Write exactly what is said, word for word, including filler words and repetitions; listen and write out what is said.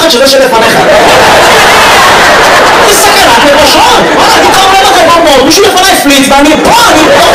אחד שזה שלפניך. זה סכנת נפשות. וואלה, אני כבר אומר לכם, מישהו לפניי פליץ, ואני פה, אני פה.